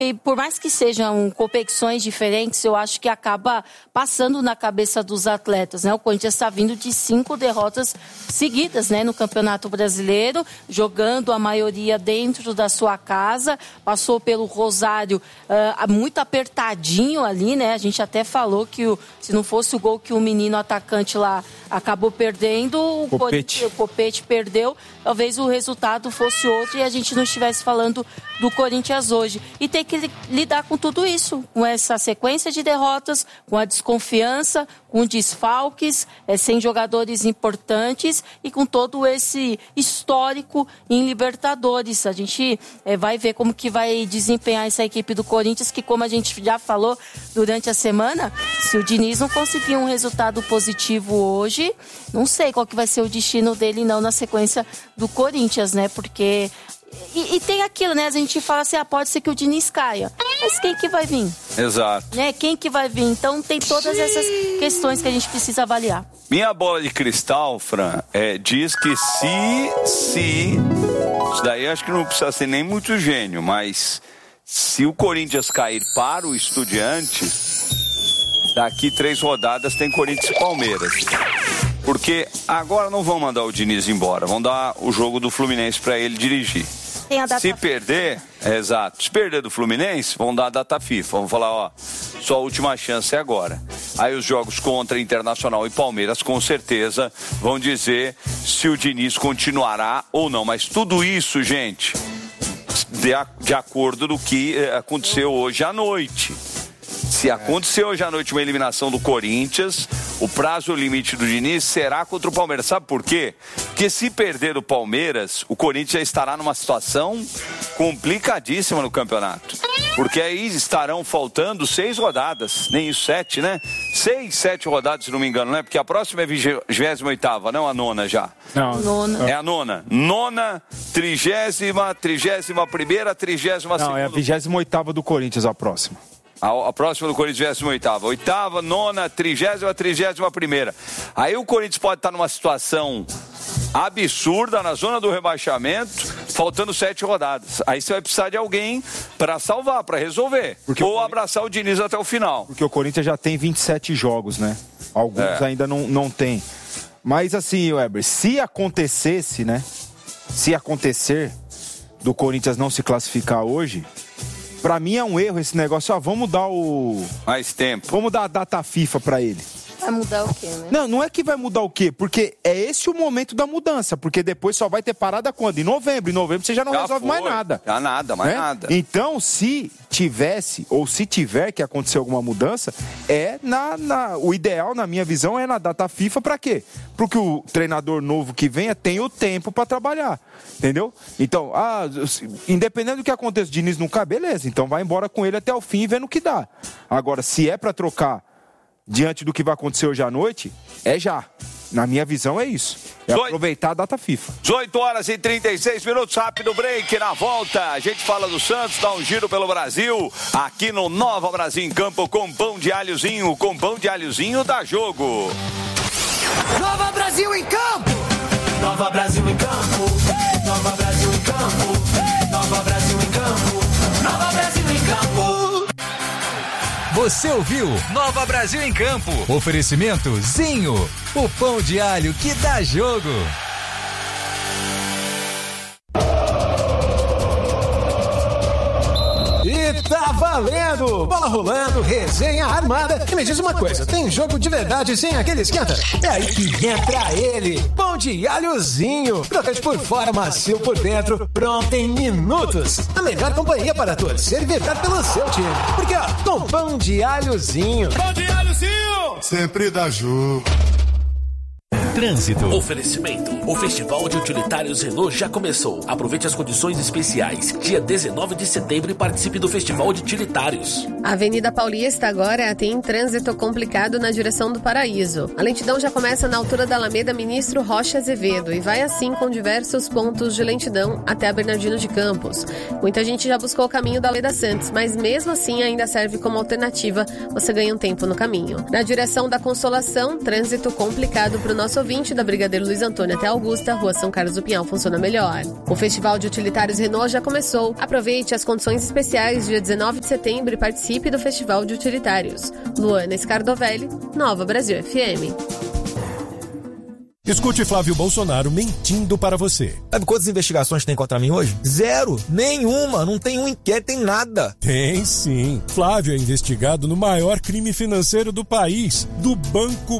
E por mais que sejam competições diferentes, eu acho que acaba passando na cabeça dos atletas, né? O Corinthians está vindo de 5 derrotas seguidas, né, no Campeonato Brasileiro, jogando a maioria dentro da sua casa, passou pelo Rosário muito apertadinho ali, né? A gente até falou que se não fosse o gol que o menino atacante lá acabou perdendo, o Copete perdeu, talvez o resultado fosse outro e a gente não estivesse falando do Corinthians hoje. E tem que lidar com tudo isso, com essa sequência de derrotas, com a desconfiança, com desfalques, sem jogadores importantes e com todo esse histórico em Libertadores. A gente vai ver como que vai desempenhar essa equipe do Corinthians, que, como a gente já falou durante a semana, se o Diniz não conseguir um resultado positivo hoje, não sei qual que vai ser o destino dele não na sequência do Corinthians, né? Porque... E tem aquilo, né? A gente fala assim, pode ser que o Diniz caia. Mas quem que vai vir? Exato. Né? Quem que vai vir? Então tem todas essas questões que a gente precisa avaliar. Minha bola de cristal, Fran, diz que se... Isso daí acho que não precisa ser nem muito gênio, mas se o Corinthians cair para o Estudiantes, daqui 3 rodadas tem Corinthians e Palmeiras. Porque agora não vão mandar o Diniz embora, vão dar o jogo do Fluminense para ele dirigir. Se perder, exato, se perder do Fluminense, vão dar a data FIFA, vão falar, sua última chance é agora. Aí os jogos contra Internacional e Palmeiras, com certeza, vão dizer se o Diniz continuará ou não. Mas tudo isso, gente, de acordo do que aconteceu hoje à noite. Se acontecer hoje à noite uma eliminação do Corinthians, o prazo limite do Diniz será contra o Palmeiras. Sabe por quê? Porque se perder o Palmeiras, o Corinthians já estará numa situação complicadíssima no campeonato. Porque aí estarão faltando 6 rodadas, nem isso, 7, né? 6, 7 rodadas, se não me engano, né? Porque a próxima é 28ª, não a 9ª já. Não. Nona. É a 9ª. 9ª, 30ª, 31ª, 32ª. Não, é a 28ª do Corinthians a próxima. A próxima do Corinthians, 28ª. 8ª, 9ª, 30ª, 31ª. Aí o Corinthians pode estar numa situação absurda na zona do rebaixamento, faltando 7 rodadas. Aí você vai precisar de alguém para salvar, para resolver. Ou abraçar o Diniz até o final. Porque o Corinthians já tem 27 jogos, né? Alguns ainda não tem. Mas assim, Weber, se acontecesse, né? Se acontecer do Corinthians não se classificar hoje... Pra mim é um erro esse negócio, vamos dar mais tempo. Vamos dar a data FIFA pra ele. Vai mudar o quê, né? Não é que vai mudar o quê, porque é esse o momento da mudança, porque depois só vai ter parada quando? Em novembro você já não resolve mais nada. Já nada, mais nada. Então, se tivesse, ou se tiver que acontecer alguma mudança, o ideal, na minha visão, é na data FIFA pra quê? Porque o treinador novo que venha tenha o tempo pra trabalhar, entendeu? Então, independente do que aconteça, o Diniz não cai, beleza, então vai embora com ele até o fim e vendo o que dá. Agora, se é pra trocar diante do que vai acontecer hoje à noite, é já. Na minha visão é isso. É aproveitar a data FIFA. 18h36, rápido break. Na volta, a gente fala do Santos, dá um giro pelo Brasil, aqui no Nova Brasil em Campo, com pão de alhozinho. Com pão de alhozinho dá jogo. Nova Brasil em Campo! Nova Brasil em Campo! Nova Brasil em Campo! Nova Brasil em Campo! Nova Brasil em Campo! Você ouviu Nova Brasil em Campo. Oferecimento Zinho, o pão de alho que dá jogo. E tá valendo! Bola rolando, resenha armada. E me diz uma coisa, tem jogo de verdade sem aquele esquenta? É aí que entra ele, pão de alhozinho. Crocante por fora, macio por dentro, pronto em minutos. A melhor companhia para torcer e vibrar pelo seu time. Porque, com pão de alhozinho. Pão de alhozinho! Sempre dá jogo. Trânsito. Oferecimento. O Festival de Utilitários Renault já começou. Aproveite as condições especiais. Dia 19 de setembro e participe do Festival de Utilitários. A Avenida Paulista agora tem trânsito complicado na direção do Paraíso. A lentidão já começa na altura da Alameda Ministro Rocha Azevedo e vai assim com diversos pontos de lentidão até a Bernardino de Campos. Muita gente já buscou o caminho da Almeida Santos, mas mesmo assim ainda serve como alternativa. Você ganha um tempo no caminho. Na direção da Consolação, trânsito complicado para o nosso Acesso 20 da Brigadeiro Luiz Antônio até Augusta, Rua São Carlos do Pinhal funciona melhor. O Festival de Utilitários Renault já começou. Aproveite as condições especiais dia 19 de setembro e participe do Festival de Utilitários. Luana Scardovelli, Nova Brasil FM. Escute Flávio Bolsonaro mentindo para você. Sabe quantas investigações tem contra mim hoje? 0. Nenhuma. Não tem um inquérito, tem nada. Tem sim. Flávio é investigado no maior crime financeiro do país, do banco